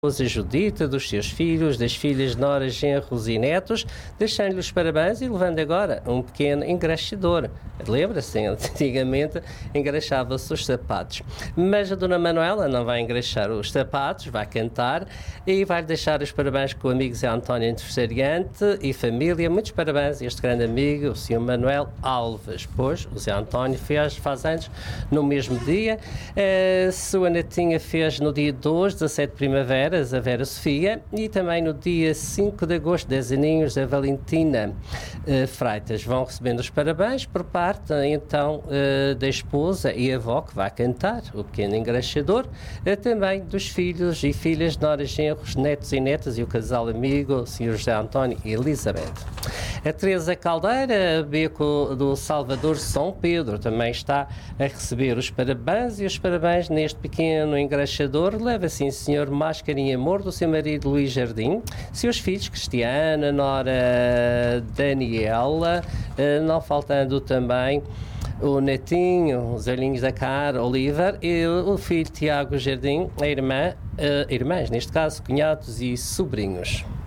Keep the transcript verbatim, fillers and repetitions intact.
esposa Judita, dos seus filhos, das filhas, noras, genros e netos, deixando-lhe os parabéns e levando agora um pequeno engraxador. Lembra-se, antigamente engraxava-se os sapatos. Mas a Dona Manuela não vai engraxar os sapatos, vai cantar e vai deixar os parabéns com o amigo Zé António Aniversariante e família. Muitos parabéns a este grande amigo, o senhor Manuel Alves. Pois, o Zé António fez, faz anos no mesmo dia. A sua netinha fez no dia dois, dezassete de primavera, a Vera Sofia, e também no dia cinco de agosto, dez aninhos, a Valentina uh, Freitas. Vão recebendo os parabéns por parte, então, uh, da esposa e avó, que vai cantar, o pequeno engraxador, uh, também dos filhos e filhas, noras, genros, netos e netas, e o casal amigo, o senhor José António e Elizabeth. A Teresa Caldeira, beco do Salvador São Pedro, também está a receber os parabéns, e os parabéns neste pequeno engraxador leva, sim senhor, máscara em amor do seu marido Luís Jardim, seus filhos Cristiana, nora Daniela, não faltando também o netinho, os olhinhos da cara, Oliver, e o filho Tiago Jardim, a irmã, uh, irmãs, neste caso, cunhados e sobrinhos.